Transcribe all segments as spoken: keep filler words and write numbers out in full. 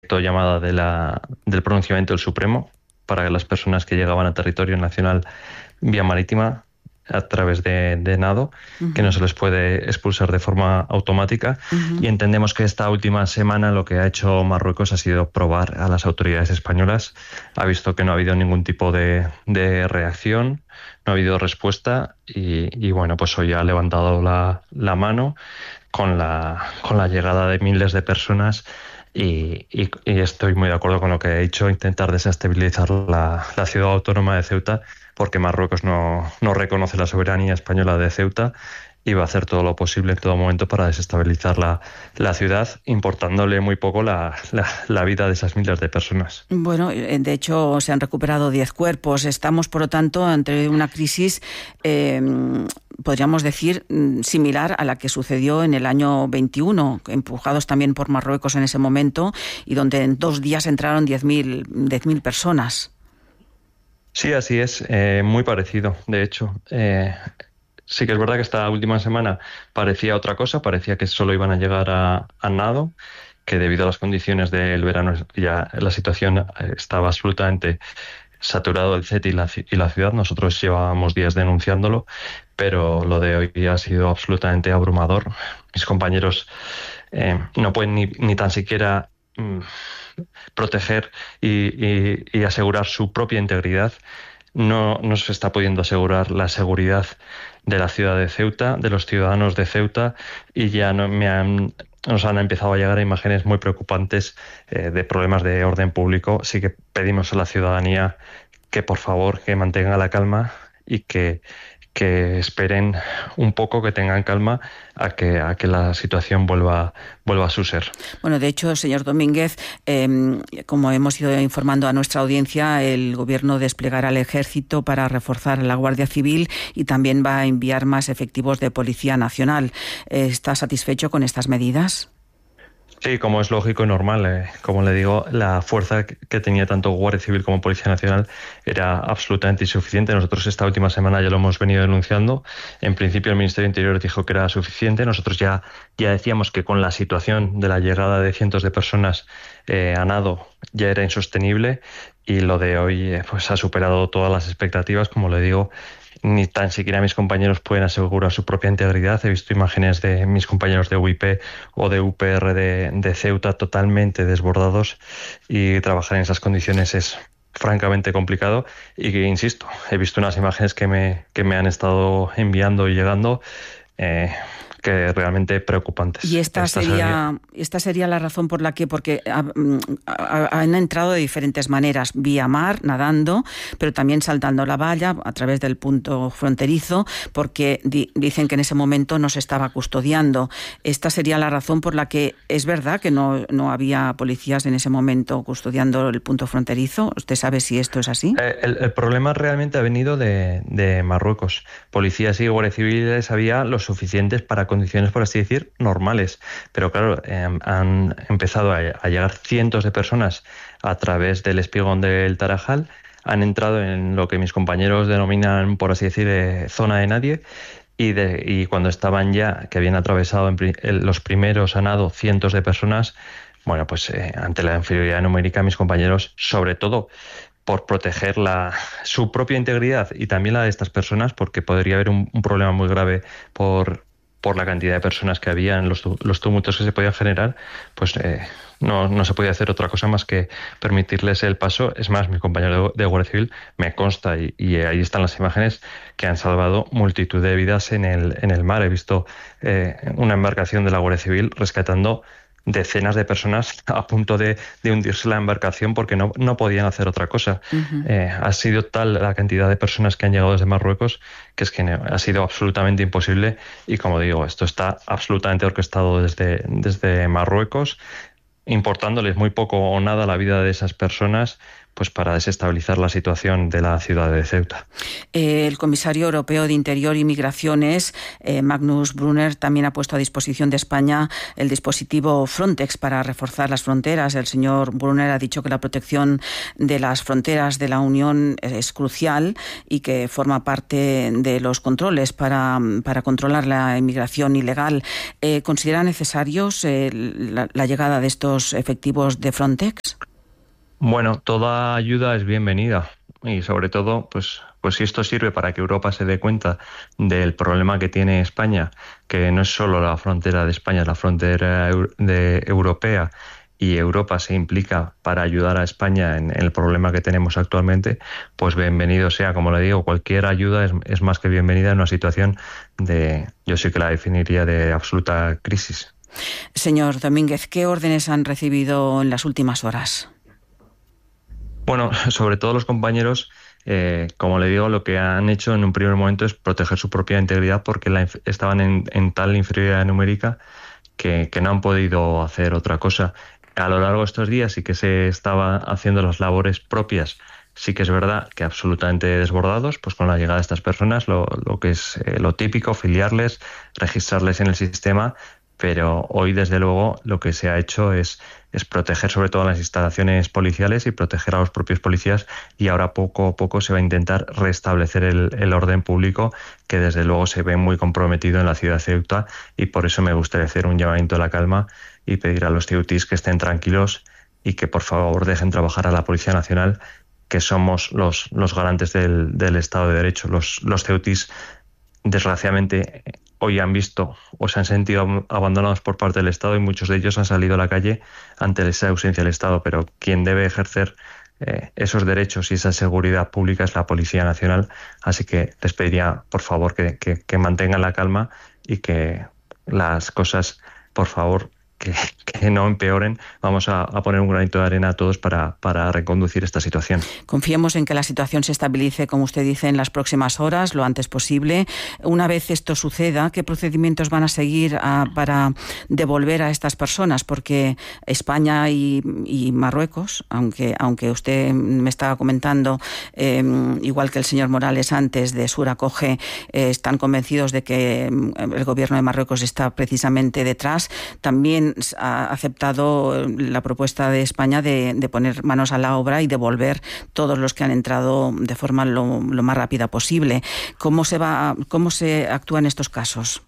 llamada de la, del pronunciamiento del Supremo para las personas que llegaban a territorio nacional vía marítima a través de, de nado, Uh-huh. que no se les puede expulsar de forma automática. Uh-huh. Y entendemos que esta última semana lo que ha hecho Marruecos ha sido probar a las autoridades españolas. Ha visto que no ha habido ningún tipo de, de reacción, no ha habido respuesta y, y bueno, pues hoy ha levantado la, la mano con la, con la llegada de miles de personas. Y, y, y estoy muy de acuerdo con lo que ha dicho, intentar desestabilizar la, la ciudad autónoma de Ceuta, porque Marruecos no, no reconoce la soberanía española de Ceuta y va a hacer todo lo posible en todo momento para desestabilizar la, la ciudad, importándole muy poco la, la, la vida de esas miles de personas. Bueno, de hecho se han recuperado diez cuerpos. Estamos, por lo tanto, ante una crisis, eh, podríamos decir, similar a la que sucedió en el año veintiuno, empujados también por Marruecos en ese momento, y donde en dos días entraron diez mil personas. Sí, así es, eh, muy parecido, de hecho. Eh, sí que es verdad que esta última semana parecía otra cosa, parecía que solo iban a llegar a, a nado, que debido a las condiciones del verano ya la situación estaba absolutamente saturado el C E T y la, y la ciudad. Nosotros llevábamos días denunciándolo, pero lo de hoy ha sido absolutamente abrumador. Mis compañeros eh, no pueden ni, ni tan siquiera mmm, proteger y, y, y asegurar su propia integridad. No, no se está pudiendo asegurar la seguridad de la ciudad de Ceuta, de los ciudadanos de Ceuta, y ya no, me han, nos han empezado a llegar imágenes muy preocupantes eh, de problemas de orden público. Sí que pedimos a la ciudadanía que por favor que mantenga la calma y que, que esperen un poco, que tengan calma a que, a que la situación vuelva, vuelva a su ser. Bueno, de hecho, señor Domínguez, eh, como hemos ido informando a nuestra audiencia, el Gobierno desplegará el Ejército para reforzar la Guardia Civil y también va a enviar más efectivos de Policía Nacional. ¿Está satisfecho con estas medidas? Sí, como es lógico y normal. Eh, como le digo, la fuerza que tenía tanto Guardia Civil como Policía Nacional era absolutamente insuficiente. Nosotros esta última semana ya lo hemos venido denunciando. En principio el Ministerio de Interior dijo que era suficiente. Nosotros ya, ya decíamos que con la situación de la llegada de cientos de personas eh, a nado ya era insostenible, y lo de hoy eh, pues ha superado todas las expectativas. Como le digo, ni tan siquiera mis compañeros pueden asegurar su propia integridad. He visto imágenes de mis compañeros de U I P o de U P R de, de Ceuta totalmente desbordados, y trabajar en esas condiciones es francamente complicado. Y que, insisto, he visto unas imágenes que me, que me han estado enviando y llegando eh, que realmente preocupantes. Y esta, esta sería, sería esta sería la razón por la que, porque ha, ha, han entrado de diferentes maneras, vía mar, nadando, pero también saltando la valla a través del punto fronterizo, porque di, dicen que en ese momento no se estaba custodiando. Esta sería la razón por la que es verdad que no, no había policías en ese momento custodiando el punto fronterizo. ¿Usted sabe si esto es así? Eh, el, el problema realmente ha venido de, de Marruecos. Policías y guardias civiles había lo suficientes para condiciones, por así decir, normales. Pero claro, eh, han empezado a, a llegar cientos de personas a través del espigón del Tarajal, han entrado en lo que mis compañeros denominan, por así decir, eh, zona de nadie, y, de, y cuando estaban ya, que habían atravesado en pri, el, los primeros a nado cientos de personas, bueno, pues eh, ante la inferioridad numérica, mis compañeros, sobre todo por proteger la, su propia integridad y también la de estas personas, porque podría haber un, un problema muy grave por... por la cantidad de personas que había, en los, los tumultos que se podían generar, pues eh, no, no se podía hacer otra cosa más que permitirles el paso. Es más, mi compañero de, de Guardia Civil me consta, y, y ahí están las imágenes, que han salvado multitud de vidas en el, en el mar. He visto eh, una embarcación de la Guardia Civil rescatando decenas de personas a punto de, de hundirse la embarcación porque no, no podían hacer otra cosa. Uh-huh. Eh, ha sido tal la cantidad de personas que han llegado desde Marruecos que es que ha sido absolutamente imposible, y como digo, esto está absolutamente orquestado desde, desde Marruecos, importándoles muy poco o nada la vida de esas personas, pues para desestabilizar la situación de la ciudad de Ceuta. Eh, el comisario europeo de Interior y Migraciones, eh, Magnus Brunner, también ha puesto a disposición de España el dispositivo Frontex para reforzar las fronteras. El señor Brunner ha dicho que la protección de las fronteras de la Unión es crucial y que forma parte de los controles para, para controlar la inmigración ilegal. Eh, ¿Considera necesarios eh, la, la llegada de estos efectivos de Frontex? Bueno, toda ayuda es bienvenida y sobre todo, pues, pues si esto sirve para que Europa se dé cuenta del problema que tiene España, que no es solo la frontera de España, es la frontera de europea, y Europa se implica para ayudar a España en el problema que tenemos actualmente, pues bienvenido sea. Como le digo, cualquier ayuda es, es más que bienvenida en una situación de, yo sí que la definiría de absoluta crisis. Señor Domínguez, ¿qué órdenes han recibido en las últimas horas? Bueno, sobre todo los compañeros, eh, como le digo, lo que han hecho en un primer momento es proteger su propia integridad porque la, estaban en, en tal inferioridad numérica que, que no han podido hacer otra cosa. A lo largo de estos días sí que se estaba haciendo las labores propias. Sí que es verdad que absolutamente desbordados, pues con la llegada de estas personas, lo, lo que es eh, lo típico, filiarles, registrarles en el sistema. Pero hoy, desde luego, lo que se ha hecho es, es proteger sobre todo las instalaciones policiales y proteger a los propios policías, y ahora poco a poco se va a intentar restablecer el, el orden público, que desde luego se ve muy comprometido en la ciudad de Ceuta, y por eso me gustaría hacer un llamamiento a la calma y pedir a los ceutíes que estén tranquilos y que por favor dejen trabajar a la Policía Nacional, que somos los, los garantes del, del Estado de Derecho. Los, los ceutíes, desgraciadamente, hoy han visto o se han sentido abandonados por parte del Estado y muchos de ellos han salido a la calle ante esa ausencia del Estado, pero quien debe ejercer eh, esos derechos y esa seguridad pública es la Policía Nacional, así que les pediría por favor que, que, que mantengan la calma y que las cosas, por favor, Que, que no empeoren. Vamos a, a poner un granito de arena a todos para, para reconducir esta situación. Confiemos en que la situación se estabilice, como usted dice, en las próximas horas, lo antes posible. Una vez esto suceda, ¿qué procedimientos van a seguir a, para devolver a estas personas? Porque España y, y Marruecos, aunque, aunque usted me estaba comentando, eh, igual que el señor Morales antes de Sur Acoge, eh, están convencidos de que el gobierno de Marruecos está precisamente detrás. También ha aceptado la propuesta de España de, de poner manos a la obra y devolver todos los que han entrado de forma lo, lo más rápida posible. ¿Cómo se va, cómo se actúa en estos casos?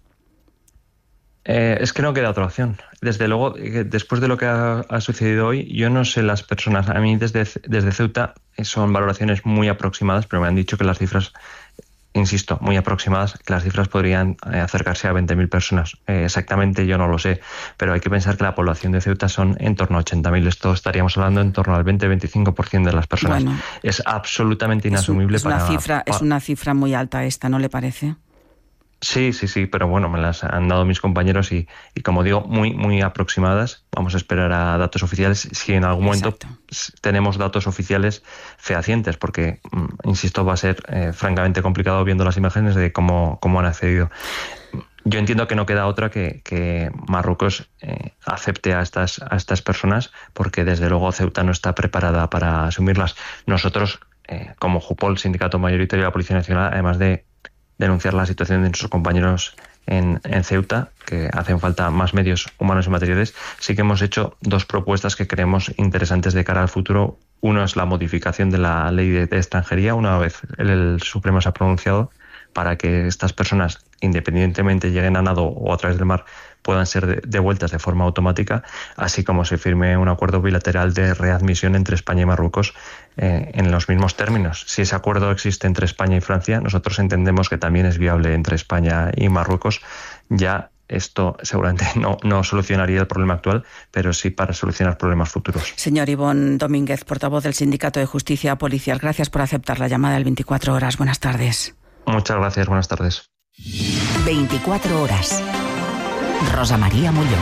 Eh, es que no queda otra opción. Desde luego, después de lo que ha, ha sucedido hoy, yo no sé las personas. A mí desde, desde Ceuta son valoraciones muy aproximadas, pero me han dicho que las cifras, insisto, muy aproximadas, que las cifras podrían acercarse a veinte mil personas. Eh, exactamente yo no lo sé, pero hay que pensar que la población de Ceuta son en torno a ochenta mil. Esto estaríamos hablando en torno al veinte a veinticinco por ciento de las personas. Bueno, es absolutamente inasumible. Es, un, es, para, una cifra, para... es una cifra muy alta esta, ¿no le parece? Sí, sí, sí, pero bueno, me las han dado mis compañeros y, y como digo, muy, muy aproximadas. Vamos a esperar a datos oficiales si en algún momento Exacto. tenemos datos oficiales fehacientes, porque, insisto, va a ser eh, francamente complicado viendo las imágenes de cómo, cómo han accedido. Yo entiendo que no queda otra que, que Marruecos eh, acepte a estas, a estas personas, porque desde luego Ceuta no está preparada para asumirlas. Nosotros, eh, como Jupol, sindicato mayoritario de la Policía Nacional, además de denunciar la situación de nuestros compañeros en, en Ceuta, que hacen falta más medios humanos y materiales, sí que hemos hecho dos propuestas que creemos interesantes de cara al futuro. Uno es la modificación de la ley de, de extranjería, una vez el, el Supremo se ha pronunciado, para que estas personas, independientemente lleguen a nado o a través del mar, puedan ser devueltas de forma automática, así como se firme un acuerdo bilateral de readmisión entre España y Marruecos eh, en los mismos términos. Si ese acuerdo existe entre España y Francia, nosotros entendemos que también es viable entre España y Marruecos. Ya esto seguramente no, no solucionaría el problema actual, pero sí para solucionar problemas futuros. Señor Ivón Domínguez, portavoz del Sindicato de Justicia Policial, gracias por aceptar la llamada del veinticuatro horas. Buenas tardes. Muchas gracias, buenas tardes. veinticuatro horas. Rosa María Molló.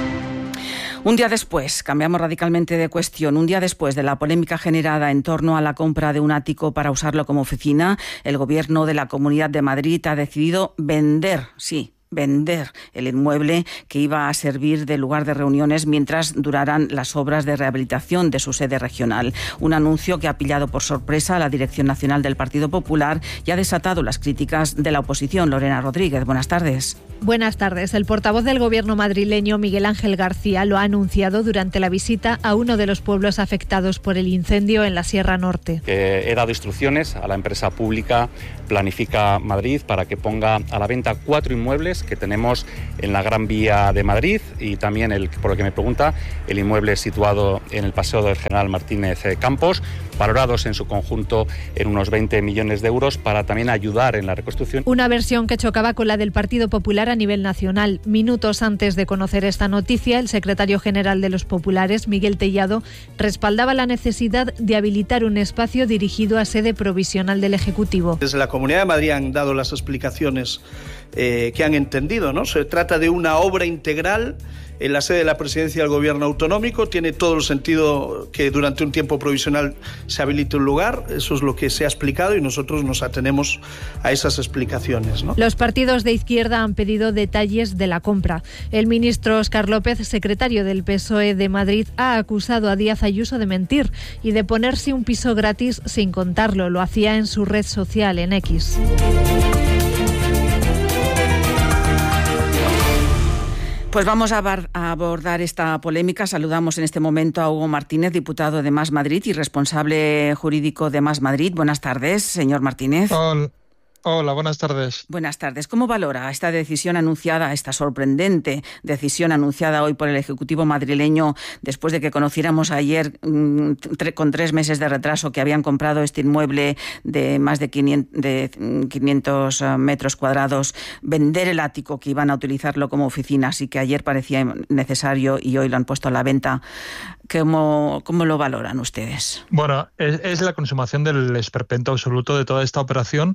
Un día después, cambiamos radicalmente de cuestión, un día después de la polémica generada en torno a la compra de un ático para usarlo como oficina, el Gobierno de la Comunidad de Madrid ha decidido vender, sí, vender el inmueble que iba a servir de lugar de reuniones mientras duraran las obras de rehabilitación de su sede regional. Un anuncio que ha pillado por sorpresa a la Dirección Nacional del Partido Popular y ha desatado las críticas de la oposición. Lorena Rodríguez, buenas tardes. Buenas tardes. El portavoz del Gobierno madrileño, Miguel Ángel García, lo ha anunciado durante la visita a uno de los pueblos afectados por el incendio en la Sierra Norte. He dado instrucciones a la empresa pública Planifica Madrid para que ponga a la venta cuatro inmuebles que tenemos en la Gran Vía de Madrid y también, el, por lo que me pregunta, el inmueble situado en el Paseo del General Martínez Campos, valorados en su conjunto en unos veinte millones de euros para también ayudar en la reconstrucción. Una versión que chocaba con la del Partido Popular a nivel nacional. Minutos antes de conocer esta noticia, el secretario general de los populares, Miguel Tellado, respaldaba la necesidad de habilitar un espacio dirigido a sede provisional del Ejecutivo. Desde la Comunidad de Madrid han dado las explicaciones eh, que han entendido, ¿no? Se trata de una obra integral en la sede de la Presidencia del Gobierno Autonómico. Tiene todo el sentido que durante un tiempo provisional se habilite un lugar. Eso es lo que se ha explicado y nosotros nos atenemos a esas explicaciones, ¿no? Los partidos de izquierda han pedido detalles de la compra. El ministro Óscar López, secretario del P S O E de Madrid, ha acusado a Díaz Ayuso de mentir y de ponerse un piso gratis sin contarlo. Lo hacía en su red social, en X. Pues vamos a abordar esta polémica. Saludamos en este momento a Hugo Martínez, diputado de Más Madrid y responsable jurídico de Más Madrid. Buenas tardes, señor Martínez. Hola. Hola, buenas tardes. Buenas tardes. ¿Cómo valora esta decisión anunciada, esta sorprendente decisión anunciada hoy por el Ejecutivo madrileño, después de que conociéramos ayer, mmm, tre- con tres meses de retraso, que habían comprado este inmueble de más de quinientos, de quinientos metros cuadrados, vender el ático que iban a utilizarlo como oficina, así que ayer parecía necesario y hoy lo han puesto a la venta? ¿Cómo, cómo lo valoran ustedes? Bueno, es, es la consumación del esperpento absoluto de toda esta operación.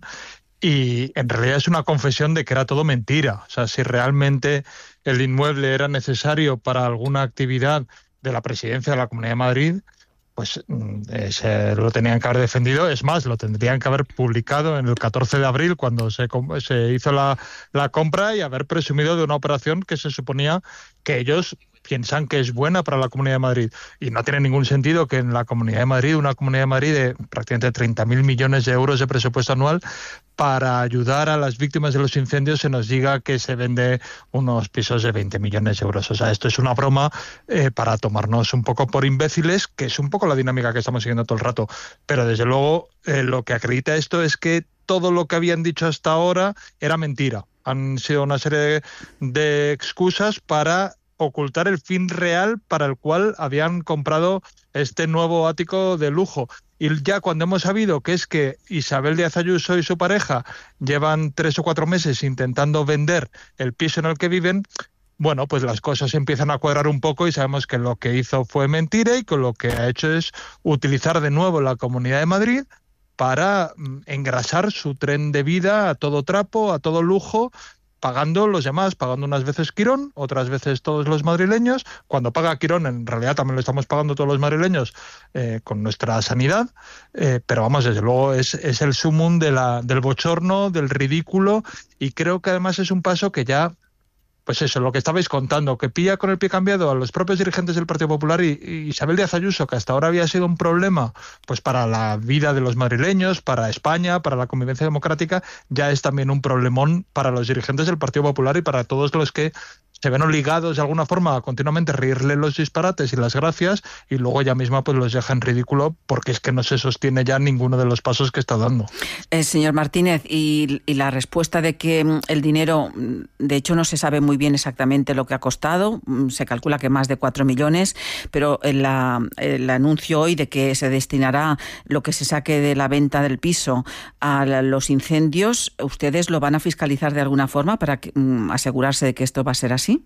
Y en realidad es una confesión de que era todo mentira. O sea, si realmente el inmueble era necesario para alguna actividad de la presidencia de la Comunidad de Madrid, pues eh, se lo tenían que haber defendido. Es más, lo tendrían que haber publicado en el catorce de abril cuando se, se hizo la, la compra y haber presumido de una operación que se suponía que ellos piensan que es buena para la Comunidad de Madrid. Y no tiene ningún sentido que en la Comunidad de Madrid, una Comunidad de Madrid de prácticamente treinta mil millones de euros de presupuesto anual, para ayudar a las víctimas de los incendios se nos diga que se vende unos pisos de veinte millones de euros. O sea, esto es una broma eh, para tomarnos un poco por imbéciles, que es un poco la dinámica que estamos siguiendo todo el rato. Pero desde luego eh, lo que acredita esto es que todo lo que habían dicho hasta ahora era mentira. Han sido una serie de, de excusas para ocultar el fin real para el cual habían comprado este nuevo ático de lujo. Y ya cuando hemos sabido que es que Isabel Díaz Ayuso y su pareja llevan tres o cuatro meses intentando vender el piso en el que viven, bueno, pues las cosas empiezan a cuadrar un poco y sabemos que lo que hizo fue mentira y que lo que ha hecho es utilizar de nuevo la Comunidad de Madrid para engrasar su tren de vida a todo trapo, a todo lujo, pagando los demás, pagando unas veces Quirón, otras veces todos los madrileños. Cuando paga Quirón, en realidad también lo estamos pagando todos los madrileños eh, con nuestra sanidad, eh, pero vamos, desde luego es, es el sumum de la, del bochorno, del ridículo, y creo que además es un paso que ya, pues eso, lo que estabais contando, que pilla con el pie cambiado a los propios dirigentes del Partido Popular y, y Isabel Díaz Ayuso, que hasta ahora había sido un problema pues para la vida de los madrileños, para España, para la convivencia democrática, ya es también un problemón para los dirigentes del Partido Popular y para todos los que se ven obligados de alguna forma a continuamente reírle los disparates y las gracias, y luego ella misma pues los deja en ridículo porque es que no se sostiene ya ninguno de los pasos que está dando. Eh, señor Martínez, y, y la respuesta de que el dinero, de hecho no se sabe muy bien exactamente lo que ha costado, se calcula que más de cuatro millones, pero el, la, el anuncio hoy de que se destinará lo que se saque de la venta del piso a los incendios, ¿ustedes lo van a fiscalizar de alguna forma para que, um, asegurarse de que esto va a ser así?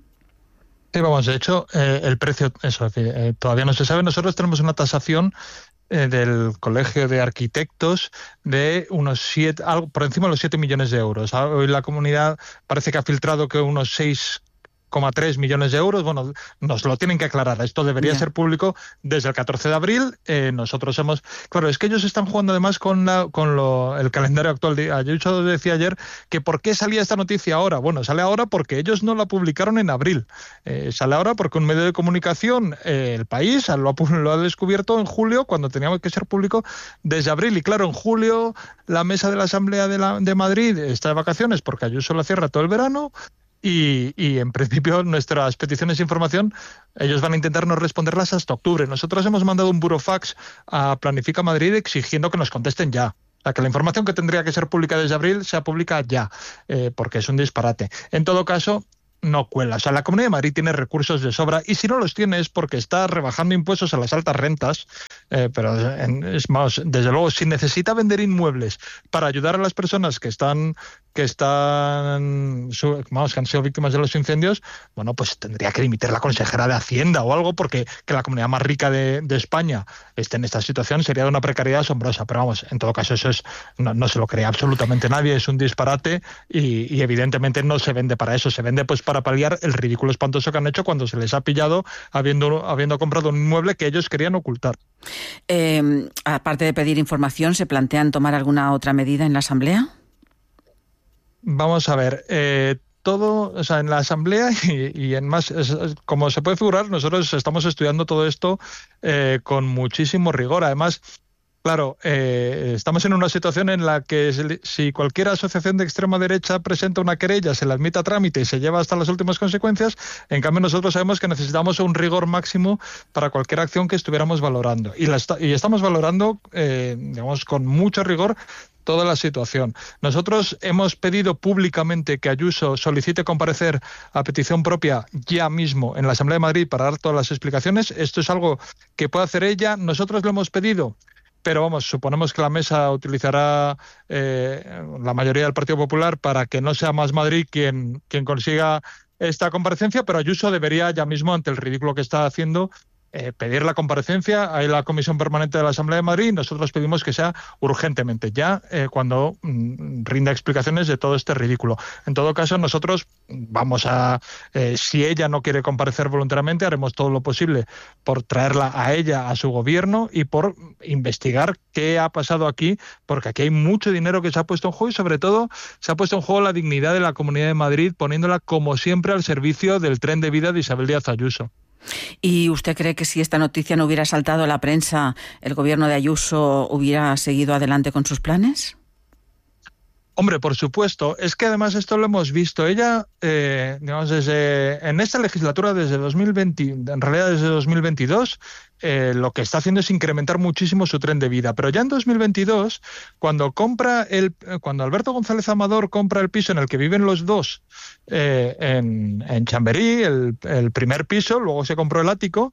Sí, vamos, de hecho, eh, el precio, eso, eh, todavía no se sabe. Nosotros tenemos una tasación eh, del Colegio de Arquitectos de unos siete, algo por encima de los siete millones de euros. Hoy la comunidad parece que ha filtrado que unos seis coma tres millones de euros. Bueno, nos lo tienen que aclarar. Esto debería yeah. ser público desde el catorce de abril. Eh, nosotros hemos... Claro, es que ellos están jugando además con, la, con lo, el calendario actual. Ayuso decía ayer que ¿por qué salía esta noticia ahora? Bueno, sale ahora porque ellos no la publicaron en abril. Eh, sale ahora porque un medio de comunicación, eh, El País, lo ha, lo ha descubierto en julio, cuando tenía que ser público desde abril. Y claro, en julio la mesa de la Asamblea de, la, de Madrid está de vacaciones porque Ayuso la cierra todo el verano. Y, y en principio nuestras peticiones de información ellos van a intentarnos responderlas hasta octubre. Nosotros hemos mandado un burofax a Planifica Madrid exigiendo que nos contesten ya. O sea, que la información que tendría que ser pública desde abril sea pública ya, eh, porque es un disparate. En todo caso, no cuela. O sea, la Comunidad de Madrid tiene recursos de sobra y si no los tiene es porque está rebajando impuestos a las altas rentas, eh, pero es más, desde luego, si necesita vender inmuebles para ayudar a las personas que están que están vamos, que han sido víctimas de los incendios, bueno, pues tendría que dimitir la consejera de Hacienda o algo, porque que la comunidad más rica de, de España esté en esta situación sería de una precariedad asombrosa. Pero vamos, en todo caso eso es no, no se lo cree absolutamente nadie, es un disparate y, y evidentemente no se vende para eso, se vende pues para paliar el ridículo espantoso que han hecho cuando se les ha pillado habiendo, habiendo comprado un inmueble que ellos querían ocultar. Eh, aparte de pedir información, ¿se plantean tomar alguna otra medida en la Asamblea? Vamos a ver, eh, todo, o sea, en la Asamblea y, y en más, es, como se puede figurar, nosotros estamos estudiando todo esto eh, con muchísimo rigor. Además, claro, eh, estamos en una situación en la que si cualquier asociación de extrema derecha presenta una querella, se la admite a trámite y se lleva hasta las últimas consecuencias. En cambio, nosotros sabemos que necesitamos un rigor máximo para cualquier acción que estuviéramos valorando. Y, la, y estamos valorando, eh, digamos, con mucho rigor toda la situación. Nosotros hemos pedido públicamente que Ayuso solicite comparecer a petición propia ya mismo en la Asamblea de Madrid para dar todas las explicaciones. Esto es algo que puede hacer ella. Nosotros lo hemos pedido, pero vamos, suponemos que la mesa utilizará eh, la mayoría del Partido Popular para que no sea Más Madrid quien, quien consiga esta comparecencia, pero Ayuso debería ya mismo, ante el ridículo que está haciendo, Eh, pedir la comparecencia. Hay la Comisión Permanente de la Asamblea de Madrid. Nosotros pedimos que sea urgentemente, ya eh, cuando mm, rinda explicaciones de todo este ridículo. En todo caso, nosotros vamos a, eh, si ella no quiere comparecer voluntariamente, haremos todo lo posible por traerla a ella, a su gobierno y por investigar qué ha pasado aquí, porque aquí hay mucho dinero que se ha puesto en juego y sobre todo se ha puesto en juego la dignidad de la Comunidad de Madrid, poniéndola como siempre al servicio del tren de vida de Isabel Díaz Ayuso. ¿Y usted cree que si esta noticia no hubiera saltado a la prensa, el gobierno de Ayuso hubiera seguido adelante con sus planes? Hombre, por supuesto. Es que además esto lo hemos visto. Ella, eh, digamos, desde en esta legislatura, desde dos mil veinte, en realidad desde dos mil veintidós, eh, lo que está haciendo es incrementar muchísimo su tren de vida. Pero ya en dos mil veintidós, cuando compra el, cuando Alberto González Amador compra el piso en el que viven los dos eh, en, en Chamberí, el, el primer piso, luego se compró el ático.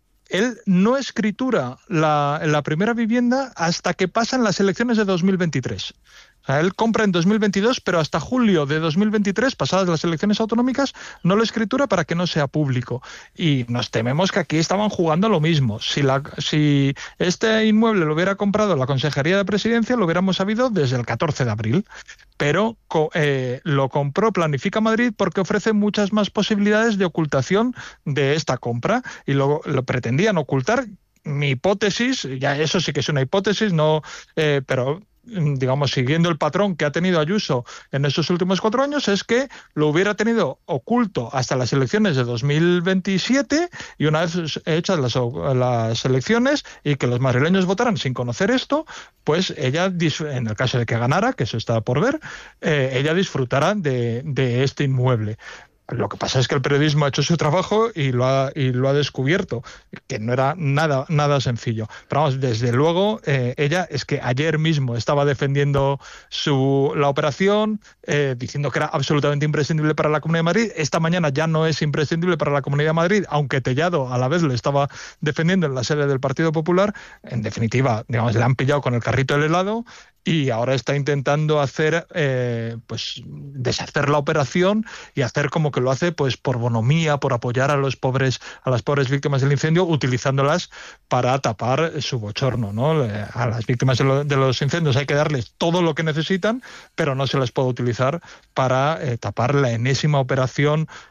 Él no escritura la, la primera vivienda hasta que pasan las elecciones de dos mil veintitrés. O sea, él compra en dos mil veintidós, pero hasta julio de dos mil veintitrés, pasadas las elecciones autonómicas, no lo escritura para que no sea público. Y nos tememos que aquí estaban jugando lo mismo. Si, la, si este inmueble lo hubiera comprado la Consejería de Presidencia, lo hubiéramos sabido desde el catorce de abril. Pero eh, lo compró Planifica Madrid porque ofrece muchas más posibilidades de ocultación de esta compra. Y lo, lo pretendían ocultar. Mi hipótesis, ya eso sí que es una hipótesis, no, eh, pero digamos, siguiendo el patrón que ha tenido Ayuso en estos últimos cuatro años, es que lo hubiera tenido oculto hasta las elecciones de dos mil veintisiete y una vez hechas las, las elecciones y que los madrileños votaran sin conocer esto, pues ella, en el caso de que ganara, que eso está por ver, eh, ella disfrutará de, de este inmueble. Lo que pasa es que el periodismo ha hecho su trabajo y lo ha, y lo ha descubierto, que no era nada, nada sencillo. Pero vamos, desde luego, eh, ella es que ayer mismo estaba defendiendo su, la operación, eh, diciendo que era absolutamente imprescindible para la Comunidad de Madrid. Esta mañana ya no es imprescindible para la Comunidad de Madrid, aunque Tellado a la vez lo estaba defendiendo en la sede del Partido Popular. En definitiva, digamos, le han pillado con el carrito del helado y ahora está intentando hacer, eh, pues, deshacer la operación y hacer como que lo hace, pues, por bonomía, por apoyar a los pobres, a las pobres víctimas del incendio, utilizándolas para tapar su bochorno, ¿no? A las víctimas de, lo, de los incendios hay que darles todo lo que necesitan, pero no se les puede utilizar para eh, tapar la enésima operación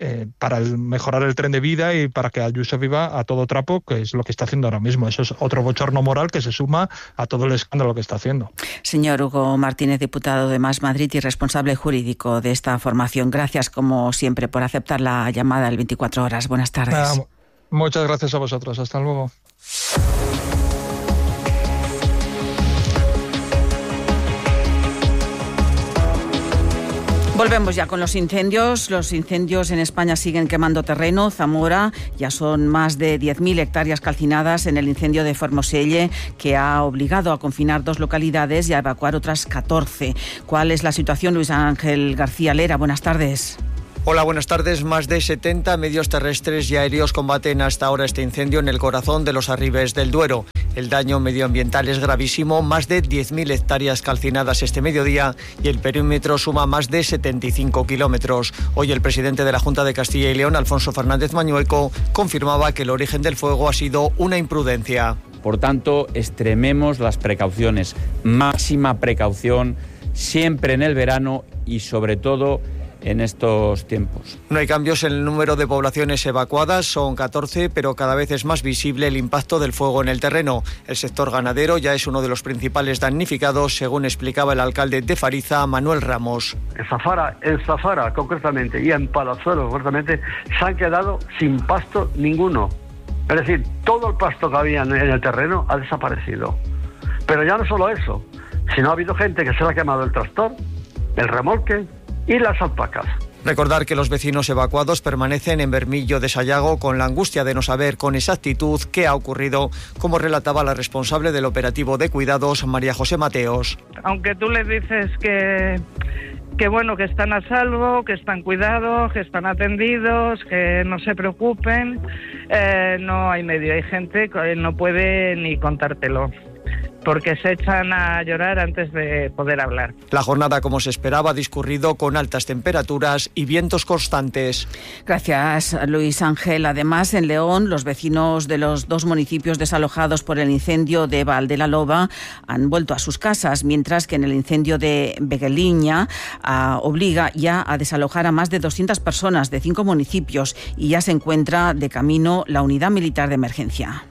eh, para el, mejorar el tren de vida y para que Ayuso viva a todo trapo, que es lo que está haciendo ahora mismo. Eso es otro bochorno moral que se suma a todo el escándalo que está haciendo. Señor Hugo Martínez, diputado de Más Madrid y responsable jurídico de esta formación, gracias como siempre por aceptar la llamada al veinticuatro horas. Buenas tardes. Ah, muchas gracias a vosotros. Hasta luego. Volvemos ya con los incendios. Los incendios en España siguen quemando terreno. Zamora, ya son más de diez mil hectáreas calcinadas en el incendio de Formoselle, que ha obligado a confinar dos localidades y a evacuar otras catorce. ¿Cuál es la situación, Luis Ángel García Lera? Buenas tardes. Hola, buenas tardes. Más de setenta medios terrestres y aéreos combaten hasta ahora este incendio en el corazón de los Arribes del Duero. El daño medioambiental es gravísimo, más de diez mil hectáreas calcinadas este mediodía y el perímetro suma más de setenta y cinco kilómetros. Hoy el presidente de la Junta de Castilla y León, Alfonso Fernández Mañueco, confirmaba que el origen del fuego ha sido una imprudencia. Por tanto, extrememos las precauciones, máxima precaución, siempre en el verano y sobre todo en estos tiempos. No hay cambios en el número de poblaciones evacuadas, son catorce, pero cada vez es más visible el impacto del fuego en el terreno. El sector ganadero ya es uno de los principales damnificados, según explicaba el alcalde de Fariza, Manuel Ramos. En Zafara, en Zafara concretamente y en Palazuelo concretamente se han quedado sin pasto ninguno. Es decir, todo el pasto que había en el terreno ha desaparecido. Pero ya no solo eso, sino ha habido gente que se le ha quemado el tractor, el remolque y las alpacas. Recordar que los vecinos evacuados permanecen en Bermillo de Sayago con la angustia de no saber con exactitud qué ha ocurrido, como relataba la responsable del operativo de cuidados, María José Mateos. Aunque tú les dices que, que bueno, que están a salvo, que están cuidados, que están atendidos, que no se preocupen, eh, no hay medio. Hay gente que no puede ni contártelo, porque se echan a llorar antes de poder hablar. La jornada, como se esperaba, ha discurrido con altas temperaturas y vientos constantes. Gracias, Luis Ángel. Además, en León, los vecinos de los dos municipios desalojados por el incendio de Valdelaloba han vuelto a sus casas, mientras que en el incendio de Begueliña uh, obliga ya a desalojar a más de doscientas personas de cinco municipios y ya se encuentra de camino la unidad militar de emergencia.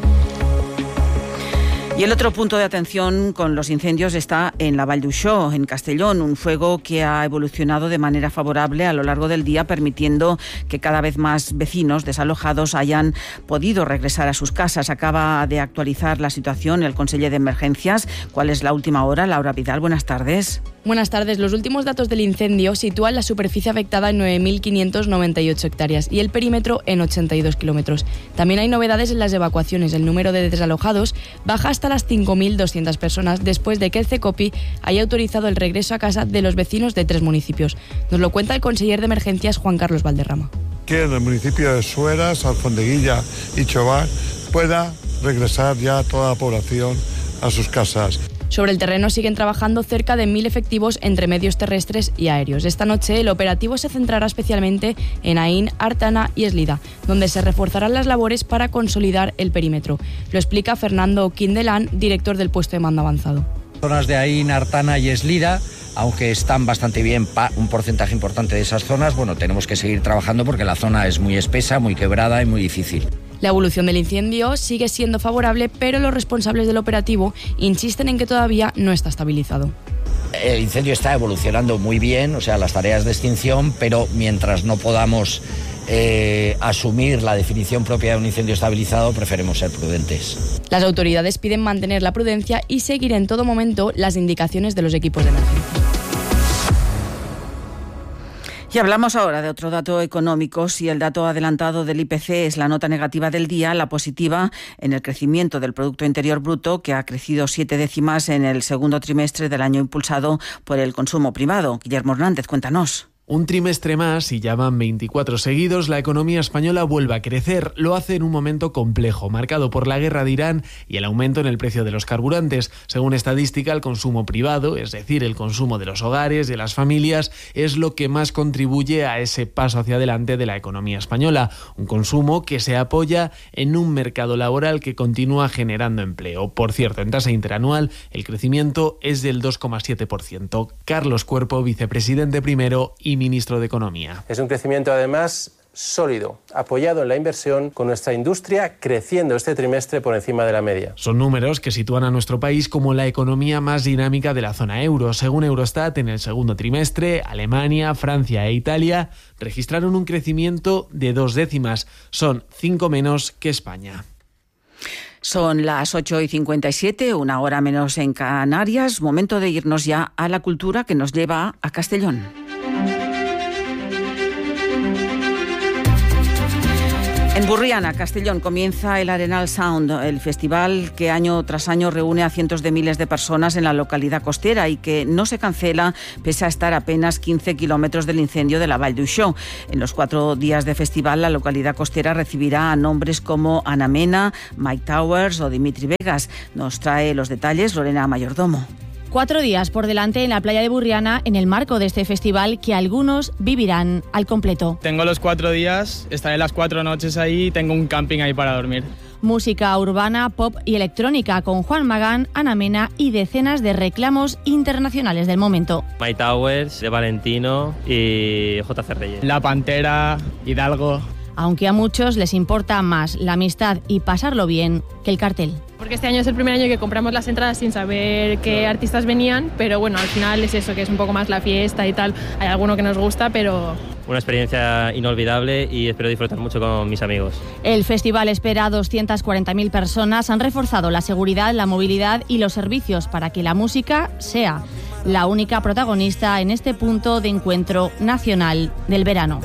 Y el otro punto de atención con los incendios está en la Vall d'Uixó, en Castellón, un fuego que ha evolucionado de manera favorable a lo largo del día, permitiendo que cada vez más vecinos desalojados hayan podido regresar a sus casas. Acaba de actualizar la situación el conseller de Emergencias. ¿Cuál es la última hora? Laura Vidal, buenas tardes. Buenas tardes. Los últimos datos del incendio sitúan la superficie afectada en nueve mil quinientas noventa y ocho hectáreas y el perímetro en ochenta y dos kilómetros. También hay novedades en las evacuaciones. El número de desalojados baja hasta las cinco mil doscientas personas después de que el CECOPI haya autorizado el regreso a casa de los vecinos de tres municipios. Nos lo cuenta el conseller de Emergencias, Juan Carlos Valderrama. Que en el municipio de Sueras, Alfondeguilla y Chobar pueda regresar ya toda la población a sus casas. Sobre el terreno siguen trabajando cerca de mil efectivos entre medios terrestres y aéreos. Esta noche el operativo se centrará especialmente en Aín, Artana y Eslida, donde se reforzarán las labores para consolidar el perímetro. Lo explica Fernando Quindelán, director del puesto de mando avanzado. Zonas de Aín, Artana y Eslida, aunque están bastante bien, un porcentaje importante de esas zonas, bueno, tenemos que seguir trabajando porque la zona es muy espesa, muy quebrada y muy difícil. La evolución del incendio sigue siendo favorable, pero los responsables del operativo insisten en que todavía no está estabilizado. El incendio está evolucionando muy bien, o sea, las tareas de extinción, pero mientras no podamos eh, asumir la definición propia de un incendio estabilizado, preferimos ser prudentes. Las autoridades piden mantener la prudencia y seguir en todo momento las indicaciones de los equipos de emergencia. Y hablamos ahora de otro dato económico. Si el dato adelantado del I P C es la nota negativa del día, la positiva en el crecimiento del Producto Interior Bruto, que ha crecido siete décimas en el segundo trimestre del año impulsado por el consumo privado. Guillermo Hernández, cuéntanos. Un trimestre más, y ya van veinticuatro seguidos, la economía española vuelve a crecer. Lo hace en un momento complejo, marcado por la guerra de Irán y el aumento en el precio de los carburantes. Según estadística, el consumo privado, es decir, el consumo de los hogares, de las familias, es lo que más contribuye a ese paso hacia adelante de la economía española. Un consumo que se apoya en un mercado laboral que continúa generando empleo. Por cierto, en tasa interanual, el crecimiento es del dos coma siete por ciento. Carlos Cuerpo, vicepresidente primero y y ministro de Economía. Es un crecimiento además sólido, apoyado en la inversión, con nuestra industria creciendo este trimestre por encima de la media. Son números que sitúan a nuestro país como la economía más dinámica de la zona euro. Según Eurostat, en el segundo trimestre, Alemania, Francia e Italia registraron un crecimiento de dos décimas. Son cinco menos que España. Son las ocho y cincuenta y siete, una hora menos en Canarias. Momento de irnos ya a la cultura que nos lleva a Castellón. En Burriana, Castellón, comienza el Arenal Sound, el festival que año tras año reúne a cientos de miles de personas en la localidad costera y que no se cancela pese a estar a apenas quince kilómetros del incendio de la Vall d'Uixó. En los cuatro días de festival, la localidad costera recibirá a nombres como Ana Mena, Mike Towers o Dimitri Vegas. Nos trae los detalles Lorena Mayordomo. Cuatro días por delante en la playa de Burriana en el marco de este festival que algunos vivirán al completo. Tengo los cuatro días, estaré las cuatro noches ahí y tengo un camping ahí para dormir. Música urbana, pop y electrónica con Juan Magán, Ana Mena y decenas de reclamos internacionales del momento. Mike Towers, de Valentino y J C Reyes. La Pantera, Hidalgo. Aunque a muchos les importa más la amistad y pasarlo bien que el cartel. Porque este año es el primer año que compramos las entradas sin saber qué artistas venían, pero bueno, al final es eso, que es un poco más la fiesta y tal. Hay alguno que nos gusta, pero... Una experiencia inolvidable y espero disfrutar mucho con mis amigos. El festival espera a doscientas cuarenta mil personas. Han reforzado la seguridad, la movilidad y los servicios para que la música sea la única protagonista en este punto de encuentro nacional del verano.